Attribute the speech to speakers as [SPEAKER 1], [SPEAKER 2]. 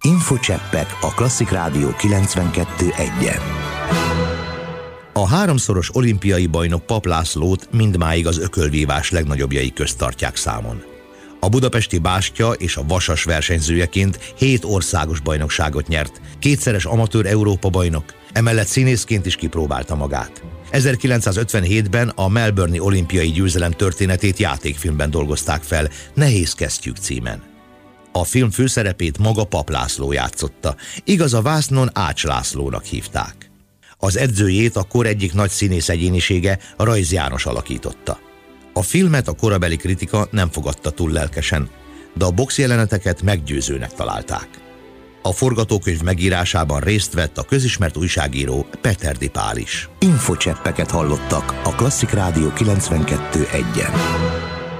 [SPEAKER 1] Infocseppek a Klasszik Rádió 92.1-en. A háromszoros olimpiai bajnok Papp Lászlót mindmáig az ökölvívás legnagyobbjai közt tartják számon. A budapesti bástya és a vasas versenyzőjeként 7 országos bajnokságot nyert, 2-szeres amatőr Európa-bajnok, emellett színészként is kipróbálta magát. 1957-ben a melbourne-i olimpiai győzelem történetét játékfilmben dolgozták fel, Nehéz kesztyűk címen. A film főszerepét maga Papp László játszotta, igaz, a vásznon Ács Lászlónak hívták. Az edzőjét a kor egyik nagy színész egyénisége, Rajz János alakította. A filmet a korabeli kritika nem fogadta túl lelkesen, de a boxjeleneteket meggyőzőnek találták. A forgatókönyv megírásában részt vett a közismert újságíró Peterdi Pál is. Infocseppeket hallottak a Klasszik Rádió 92.1-en.